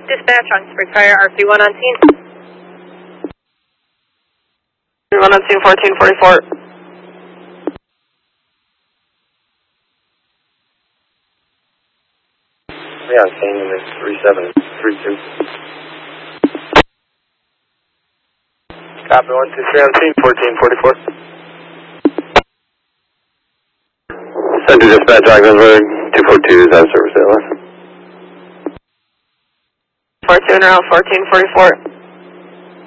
Dispatch on Spitfire, RC1 on scene. RC1 on scene, 1444. Yeah, scene is 3732. Copy 123 on scene, 1444. Send to dispatch, Ogdensburg, 242 is out of service, ALS. 42 now, 1444.